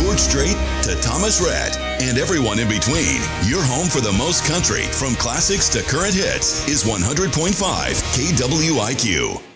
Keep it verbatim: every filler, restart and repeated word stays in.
George Strait to Thomas Rhett and everyone in between, your home for the most country, from classics to current hits, is one hundred point five K W I Q.